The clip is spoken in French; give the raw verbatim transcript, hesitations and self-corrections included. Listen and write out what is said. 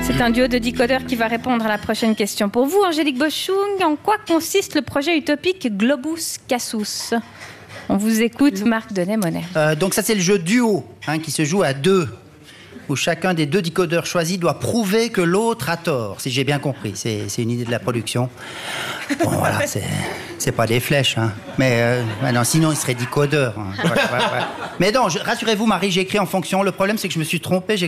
C'est un duo de décodeurs qui va répondre à la prochaine question. Pour vous, Angélique Boschung, en quoi consiste le projet utopique Globus Cassus ? On vous écoute, Marc Denet-Monet. Euh, donc ça, c'est le jeu duo, hein, qui se joue à deux, où chacun des deux décodeurs choisis doit prouver que l'autre a tort, si j'ai bien compris. C'est, c'est une idée de la production. Bon, voilà, c'est, c'est pas des flèches, hein. Mais euh, bah non, sinon, il serait décodeur. Hein. Ouais, ouais, ouais. Mais non, je, rassurez-vous, Marie, j'ai écrit en fonction. Le problème, c'est que je me suis trompé. J'ai